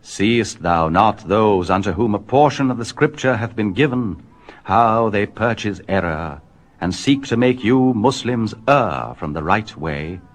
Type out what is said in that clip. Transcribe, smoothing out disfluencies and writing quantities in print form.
Seest thou not those unto whom a portion of the Scripture hath been given, how they purchase error, and seek to make you Muslims err from the right way?